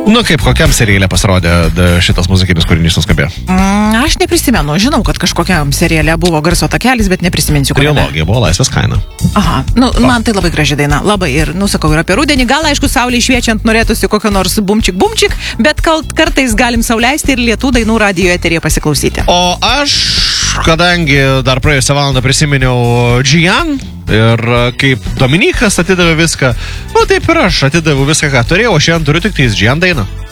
Nu, kaip kokiam serialė pasirodė šitas muzikinis kūrinys nuskambėjo? Aš neprisimenu. Žinau, kad kažkokiam serialė buvo garso takelis, bet neprisiminsiu. Trilogija buvo Laisvės kaina. Aha, man tai labai graži daina. Labai ir, sakau, ir apie rudenį. Gal, aišku, saulė šviečiant norėtųsi kokio nors bumčik, bet kartais galim sauliaisti ir lietų dainų radijo eteryje pasiklausyti. O aš, kadangi dar praėjusią valandą prisiminiau Gian ir kaip Dominikas atidavė viską, taip ir aš atidaviau viską, ką turėjau, o šiandien turiu tik tais Gian dainą.